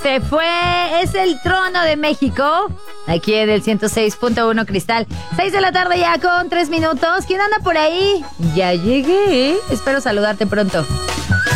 Se fue, es el Trono de México, aquí en el 106.1 Cristal. 6 de la tarde ya con 3 minutos. ¿Quién anda por ahí? Ya llegué, espero saludarte pronto.